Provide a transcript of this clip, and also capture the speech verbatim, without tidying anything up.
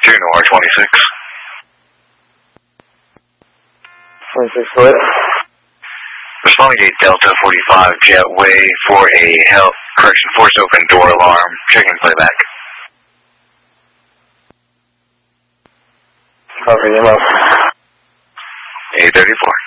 two, Noir twenty-six. twenty-six, go ahead. Responding to Delta forty-five, Jetway for a health, correction, force open door alarm. Checking playback. Copy, him up. A thirty-four.